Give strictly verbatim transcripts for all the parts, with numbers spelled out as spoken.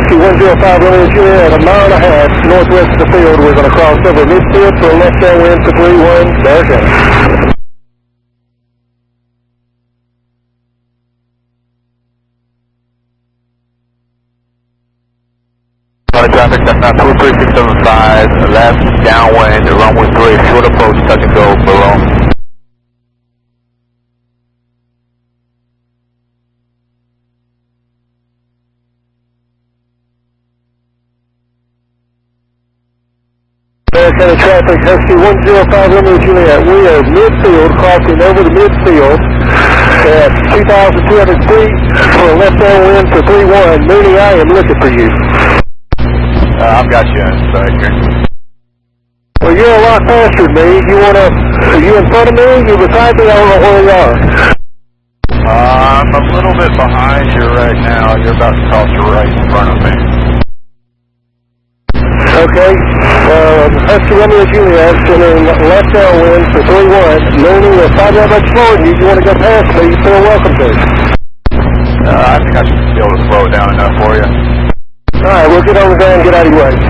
Husky one zero five Romeo Juliet, a mile and a half northwest of the field. We're going to cross over midfield for a left downwind for three one, Bear County. Traffic, that's not two three six seven five, left, downwind, runway three, short approach, touch and go, below. Bear County traffic, Husky one zero five Romeo Juliet, we are midfield, crossing over the midfield at two thousand two hundred feet for a left downwind for three one, Mooney, I am looking for you. Uh, I've got you inside here. Well, you're a lot faster than me. You want to, are you in front of me? You beside me? I don't know where you are. Uh, I'm a little bit behind you right now. You're about to cross right in front of me. Okay. Uh, Husky Romeo Juliet, sending left downwind for three one. Mooney, if I'm that much slower than you, you want to go past me, you feel welcome to. Uh, I think I should be able to slow it down enough for you. All right, we'll get over there and get out of your way.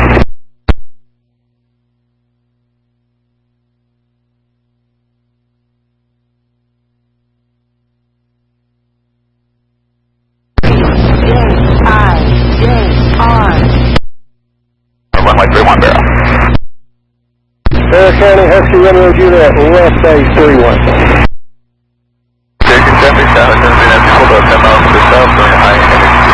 Runway three one, barrel. Bear County, Husky Romeo Juliet, left base three one. Taking seventy-seven, going to be that people to come out to the south.